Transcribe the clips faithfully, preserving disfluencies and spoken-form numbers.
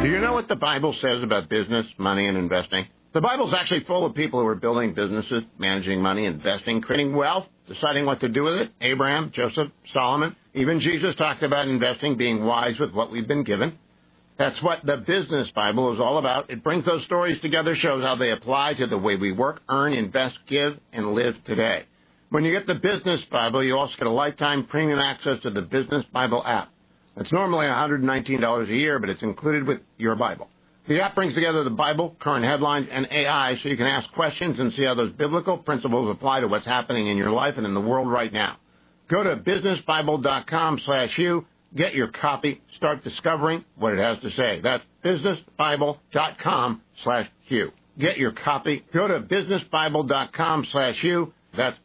Do you know what the Bible says about business, money, and investing? The Bible's actually full of people who are building businesses, managing money, investing, creating wealth, deciding what to do with it. Abraham, Joseph, Solomon, even Jesus talked about investing, being wise with what we've been given. That's what the Business Bible is all about. It brings those stories together, shows how they apply to the way we work, earn, invest, give, and live today. When you get the Business Bible, you also get a lifetime premium access to the Business Bible app. It's normally one hundred nineteen dollars a year, but it's included with your Bible. The app brings together the Bible, current headlines, and A I so you can ask questions and see how those biblical principles apply to what's happening in your life and in the world right now. Go to businessbible.com slash you. Get your copy. Start discovering what it has to say. That's businessbible.com slash Hugh. Get your copy. Go to businessbible.com slash Hugh. That's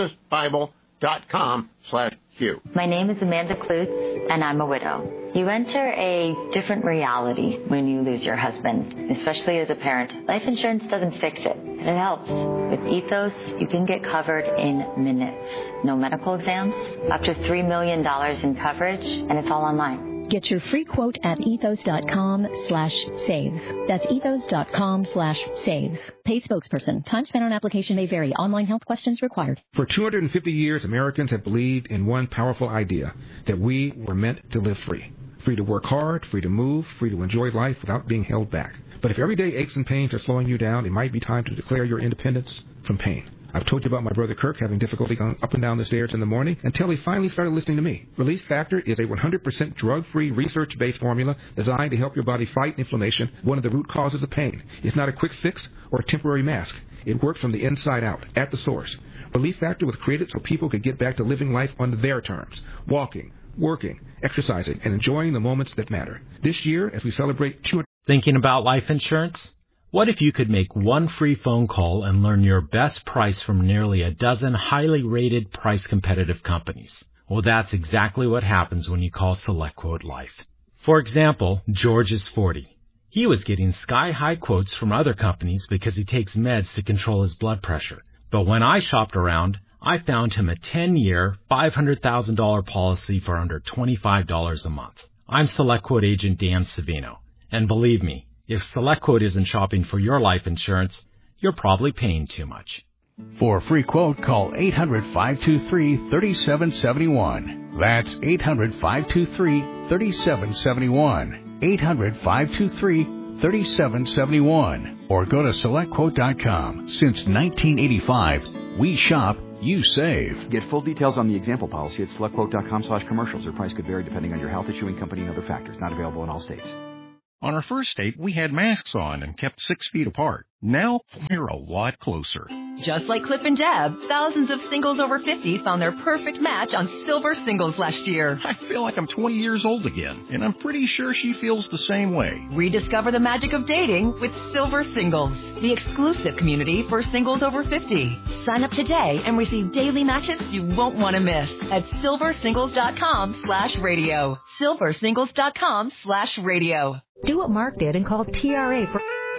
businessbible.com slash Hugh. My name is Amanda Klutz, and I'm a widow. You enter a different reality when you lose your husband, especially as a parent. Life insurance doesn't fix it, but it helps. With Ethos, you can get covered in minutes. No medical exams, up to three million dollars in coverage, and it's all online. Get your free quote at ethos.com slash save. That's ethos.com slash save. Paid spokesperson. Time spent on application may vary. Online health questions required. For two hundred fifty years, Americans have believed in one powerful idea, that we were meant to live free. Free to work hard, free to move, free to enjoy life without being held back. But if everyday aches and pains are slowing you down, it might be time to declare your independence from pain. I've told you about my brother Kirk having difficulty going up and down the stairs in the morning until he finally started listening to me. Relief Factor is a one hundred percent drug-free, research-based formula designed to help your body fight inflammation, one of the root causes of pain. It's not a quick fix or a temporary mask. It works from the inside out, at the source. Relief Factor was created so people could get back to living life on their terms, walking, working, exercising, and enjoying the moments that matter. This year, as we celebrate two hundred... Thinking about life insurance? What if you could make one free phone call and learn your best price from nearly a dozen highly rated, price-competitive companies? Well, that's exactly what happens when you call SelectQuote Life. For example, George is forty. He was getting sky-high quotes from other companies because he takes meds to control his blood pressure. But when I shopped around, I found him a ten-year, five hundred thousand dollars policy for under twenty-five dollars a month. I'm SelectQuote agent Dan Savino, and believe me, if SelectQuote isn't shopping for your life insurance, you're probably paying too much. For a free quote, call eight hundred, five two three, three seven seven one. That's eight hundred, five two three, three seven seven one. eight hundred, five two three, three seven seven one. Or go to select quote dot com. Since nineteen eighty-five, we shop, you save. Get full details on the example policy at selectquote.com slash commercials. Their price could vary depending on your health, issuing company, and other factors. Not available in all states. On our first date, we had masks on and kept six feet apart. Now, we're a lot closer. Just like Clip and Deb, thousands of singles over fifty found their perfect match on Silver Singles last year. I feel like I'm twenty years old again, and I'm pretty sure she feels the same way. Rediscover the magic of dating with Silver Singles, the exclusive community for singles over fifty. Sign up today and receive daily matches you won't want to miss at silversingles.com slash radio. silversingles.com slash radio. Do what Mark did and call T R A for...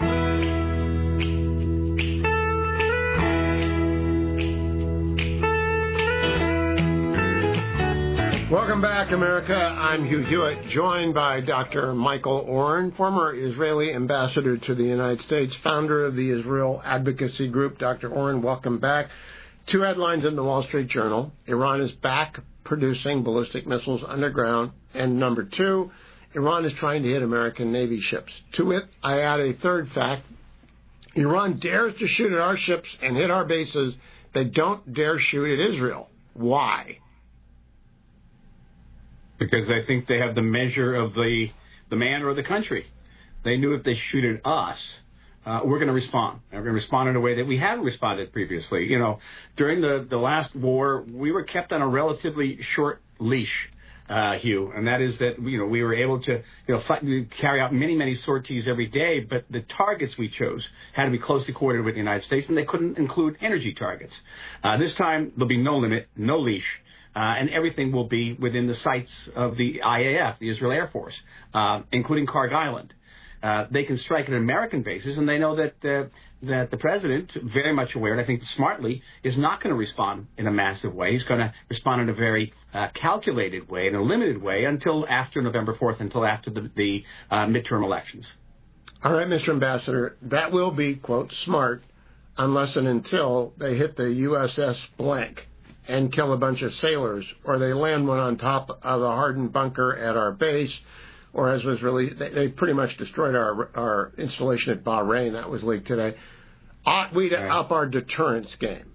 Welcome back, America. I'm Hugh Hewitt, joined by Doctor Michael Oren, former Israeli ambassador to the United States, founder of the Israel Advocacy Group. Doctor Oren, welcome back. Two headlines in the Wall Street Journal. Iran is back producing ballistic missiles underground. And number two, Iran is trying to hit American Navy ships. To it, I add a third fact. Iran dares to shoot at our ships and hit our bases. They don't dare shoot at Israel. Why? Because I think they have the measure of the the man or the country. They knew if they shoot at us, uh, we're going to respond. We're going to respond in a way that we haven't responded previously. You know, during the, the last war, we were kept on a relatively short leash, uh, Hugh, and that is that, you know, we were able to, you know, fight, carry out many, many sorties every day, but the targets we chose had to be closely coordinated with the United States, and they couldn't include energy targets. Uh, this time, there'll be no limit, no leash. Uh, and everything will be within the sights of the I A F, the Israel Air Force, uh, including Karg Island. uh, they can strike at an American basis, and they know that uh, that the president, very much aware, and I think smartly, is not going to respond in a massive way. He's going to respond in a very uh, calculated way, in a limited way, until after November fourth, until after the, the uh, midterm elections. All right, Mister Ambassador, that will be, quote, smart, unless and until they hit the U S S blank and kill a bunch of sailors, or they land one on top of a hardened bunker at our base, or as was really, they, they pretty much destroyed our our installation at Bahrain. That was leaked today. Ought we to up our deterrence game?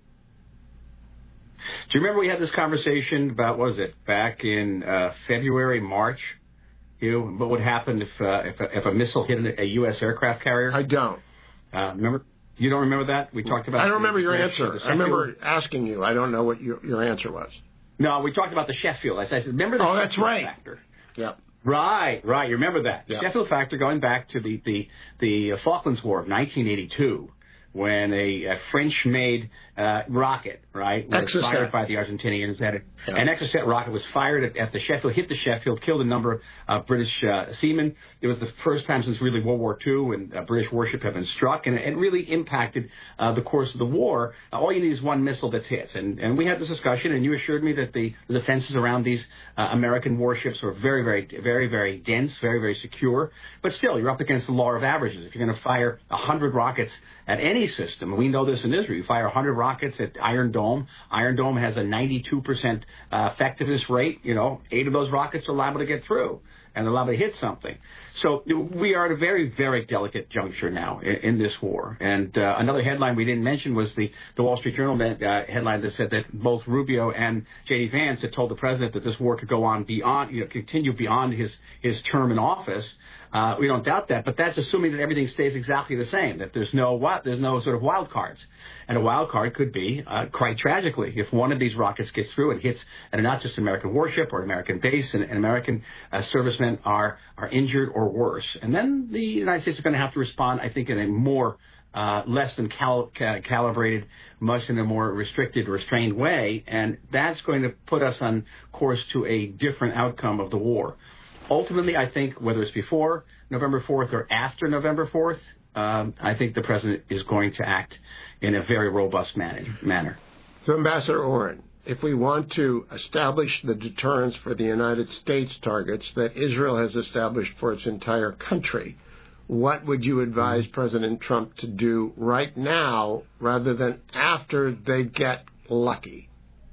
Do you remember we had this conversation about, what was it, back in uh, February, March? You know, what would happen if uh, if, a, if a missile hit a U S aircraft carrier? I don't. Uh, remember? You don't remember that? We talked about. I don't remember your the, answer. The I remember asking you. I don't know what your, your answer was. No, we talked about the Sheffield. I said, remember the oh, Sheffield that's right. factor? Yep. Right, right. You remember that. Yep. Sheffield factor going back to the, the, the Falklands War of nineteen eighty-two, when a, a French-made uh, rocket, right, was Exocet. fired by the Argentinians. Had a, Yep. An Exocet rocket was fired at, at the Sheffield, hit the Sheffield, killed a number of uh, British uh, seamen. It was the first time since really World War Two when uh, British warship had been struck, and it really impacted uh, the course of the war. Uh, all you need is one missile that's hit. And, and we had this discussion, and you assured me that the, the defenses around these uh, American warships were very, very, very, very dense, very, very secure. But still, you're up against the law of averages. If you're going to fire one hundred rockets at any system, we know this in Israel, you fire one hundred rockets at Iron Dome. Iron Dome has a ninety-two percent uh, effectiveness rate. You know, eight of those rockets are liable to get through and they're liable to hit something. So we are at a very, very delicate juncture now in, in this war. And uh, another headline we didn't mention was the, the Wall Street Journal uh, headline that said that both Rubio and J D Vance had told the president that this war could go on beyond, you know, continue beyond his, his term in office. Uh, we don't doubt that, but that's assuming that everything stays exactly the same, that there's no there's no sort of wild cards. And a wild card could be, uh, quite tragically, if one of these rockets gets through and hits and not just an American warship or an American base, and, and American uh, servicemen are, are injured or worse. And then the United States is going to have to respond, I think, in a more uh, less than cal- cal- calibrated, much in a more restricted, restrained way, and that's going to put us on course to a different outcome of the war. Ultimately, I think, whether it's before November fourth or after November fourth, um, I think the president is going to act in a very robust man- manner. So, Ambassador Oren, if we want to establish the deterrence for the United States targets that Israel has established for its entire country, what would you advise mm-hmm. President Trump to do right now rather than after they get lucky?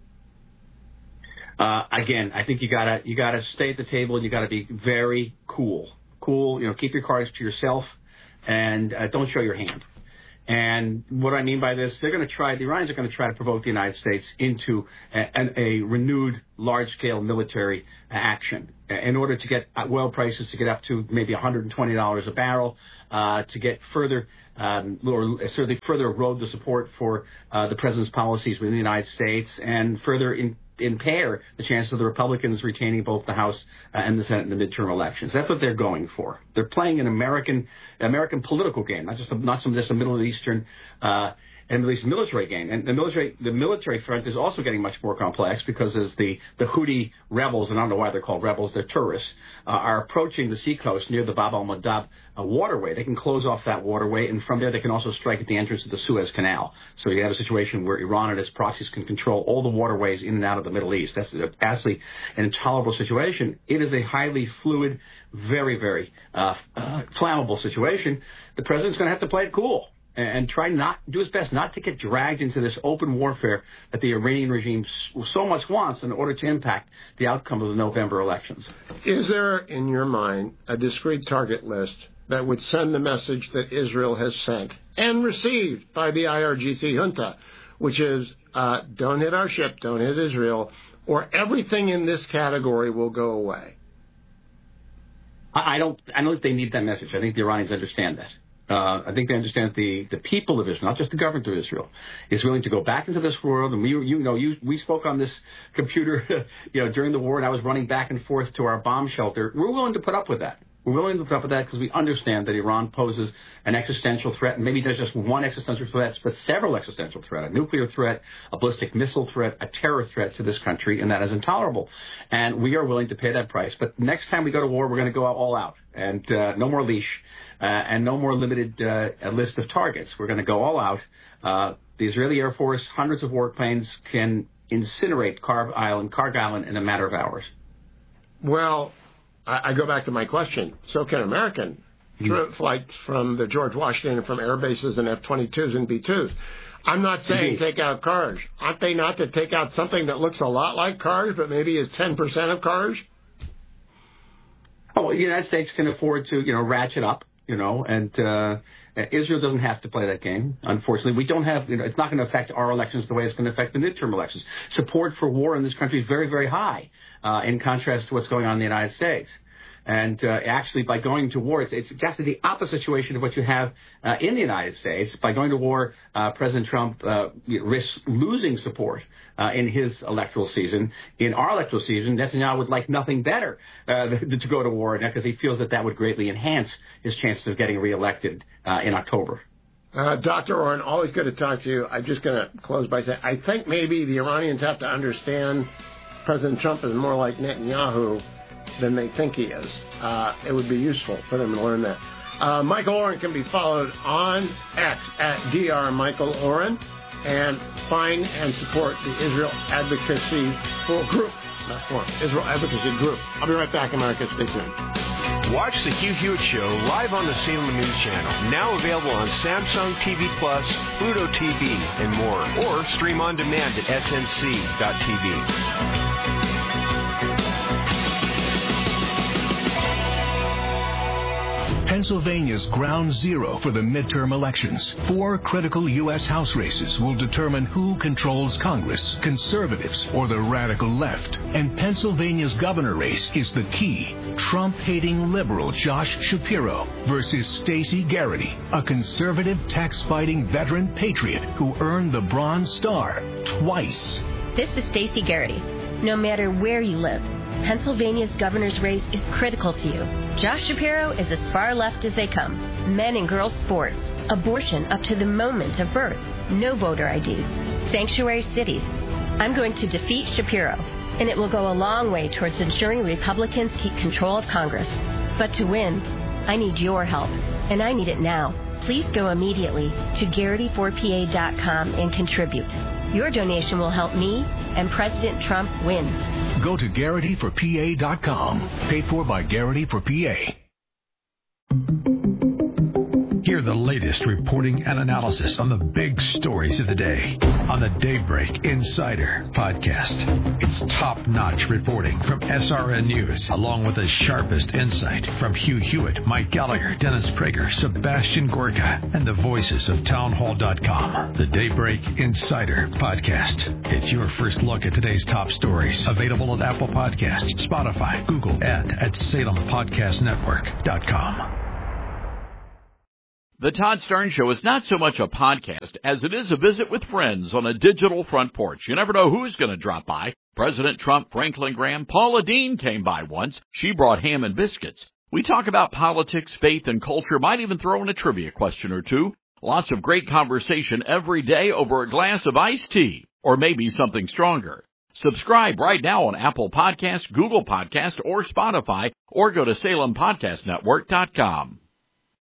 Uh, again, I think you gotta you gotta stay at the table and you gotta be very cool, cool. You know, keep your cards to yourself and uh, don't show your hand. And what I mean by this, they're going to try. The Iranians are going to try to provoke the United States into a, a, a renewed, large-scale military action in order to get oil prices to get up to maybe one hundred twenty dollars a barrel, uh, to get further. Um, or certainly further erode the support for uh, the president's policies within the United States, and further in, impair the chances of the Republicans retaining both the House uh, and the Senate in the midterm elections. That's what they're going for. They're playing an American American political game, not just a, not some just a Middle Eastern uh, and Middle East military game. And the military the military front is also getting much more complex because as the the Houthi rebels, and I don't know why they're called rebels, they're tourists, uh, are approaching the seacoast near the Bab al-Mandab uh, waterway. They can close off that waterway, and from there they can also strike at the entrance of the Suez Canal. So you have a situation where Iran and its proxies can control all the waterways in and out of the Middle East. That's absolutely an intolerable situation. It is a highly fluid, very, very uh, uh, flammable situation. The president's going to have to play it cool and try not do his best not to get dragged into this open warfare that the Iranian regime so much wants in order to impact the outcome of the November elections. Is there, in your mind, a discrete target list that would send the message that Israel has sent and received by the I R G C junta, which is uh, don't hit our ship, don't hit Israel, or everything in this category will go away? I don't, I don't think they need that message. I think the Iranians understand that. Uh, I think they understand that the, the people of Israel, not just the government of Israel, is willing to go back into this world. And we, you know, you, we spoke on this computer, you know, during the war, and I was running back and forth to our bomb shelter. We're willing to put up with that. We're willing to put up with that because we understand that Iran poses an existential threat, and maybe there's just one existential threat, but several existential threats, a nuclear threat, a ballistic missile threat, a terror threat to this country, and that is intolerable. And we are willing to pay that price. But next time we go to war, we're going to go all out, and uh, no more leash, uh, and no more limited uh, list of targets. We're going to go all out. Uh, the Israeli Air Force, hundreds of warplanes, can incinerate Carb Island, Karg Island in a matter of hours. Well, I go back to my question. So can American mm-hmm. flights from the George Washington and from air bases and F twenty-twos and B twos. I'm not saying mm-hmm. take out cars. Aren't they not to take out something that looks a lot like cars, but maybe is ten percent of cars? Oh, well, the United States can afford to, you know, ratchet up, you know, and uh, Israel doesn't have to play that game, unfortunately. We don't have, you know, it's not going to affect our elections the way it's going to affect the midterm elections. Support for war in this country is very, very high, uh, in contrast to what's going on in the United States. And uh, actually, by going to war, it's, it's exactly the opposite situation of what you have uh, in the United States. By going to war, uh, President Trump uh, risks losing support uh, in his electoral season. In our electoral season, Netanyahu would like nothing better uh, to go to war because he feels that that would greatly enhance his chances of getting reelected uh, in October. Uh, Doctor Oren, always good to talk to you. I'm just going to close by saying I think maybe the Iranians have to understand President Trump is more like Netanyahu than they think he is. Uh, it would be useful for them to learn that. Uh, Michael Oren can be followed on X at D R Michael Oren, and find and support the Israel Advocacy Group, not forum, Israel Advocacy Group. I'll be right back, America. Stay tuned. Watch the Hugh Hewitt Show live on the Salem News Channel, now available on Samsung T V Plus, Pluto T V, and more, or stream on demand at S N C dot T V. Pennsylvania's ground zero for the midterm elections. Four critical U S House races will determine who controls Congress, conservatives or the radical left. And Pennsylvania's governor race is the key. Trump-hating liberal Josh Shapiro versus Stacey Garrity, a conservative tax-fighting veteran patriot who earned the Bronze Star twice. This is Stacey Garrity. No matter where you live, Pennsylvania's governor's race is critical to you. Josh Shapiro is as far left as they come. Men and girls sports, abortion up to the moment of birth, no voter I D, sanctuary cities. I'm going to defeat Shapiro, and it will go a long way towards ensuring Republicans keep control of Congress. But to win, I need your help, and I need it now. Please go immediately to Garrity four P A dot com and contribute. Your donation will help me and President Trump win. Go to Garrity for P A dot com. Paid for by Garrity for P A. Hear the latest reporting and analysis on the big stories of the day on the Daybreak Insider podcast. It's top-notch reporting from S R N News, along with the sharpest insight from Hugh Hewitt, Mike Gallagher, Dennis Prager, Sebastian Gorka, and the voices of townhall dot com. The Daybreak Insider podcast. It's your first look at today's top stories. Available at Apple Podcasts, Spotify, Google, and at Salem Podcast Network dot com. The Todd Stern Show is not so much a podcast as it is a visit with friends on a digital front porch. You never know who's going to drop by. President Trump, Franklin Graham, Paula Deen came by once. She brought ham and biscuits. We talk about politics, faith, and culture. Might even throw in a trivia question or two. Lots of great conversation every day over a glass of iced tea, or maybe something stronger. Subscribe right now on Apple Podcasts, Google Podcasts, or Spotify, or go to Salem Podcast Network dot com.